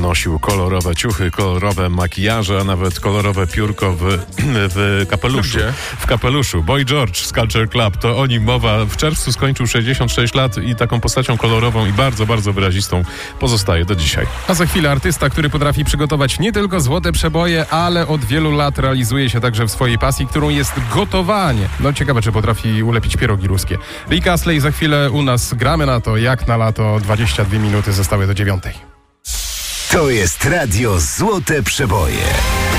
nosił kolorowe ciuchy, kolorowe makijaże, a nawet kolorowe piórko w kapeluszu. Gdzie? W kapeluszu. Boy George z Culture Club, to o nim mowa. W czerwcu skończył 66 lat i taką postacią kolorową i bardzo, bardzo wyrazistą pozostaje do dzisiaj. A za chwilę artysta, który potrafi przygotować nie tylko złote przeboje, ale od wielu lat realizuje się także w swojej pasji, którą jest gotowanie. No ciekawe, czy potrafi ulepić pierogi ruskie. Rick Astley za chwilę u nas. Gramy na to jak na lato. 22 minuty zostały do 9. To jest Radio Złote Przeboje.